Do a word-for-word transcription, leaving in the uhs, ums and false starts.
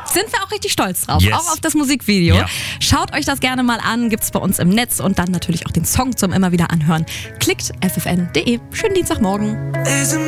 Sind wir auch richtig stolz drauf, Yes. auch auf das Musikvideo. Ja. Schaut euch das gerne mal an, gibt's bei uns im Netz und dann natürlich auch den Song zum immer wieder anhören. Klickt f f n punkt d e. Schönen Dienstagmorgen.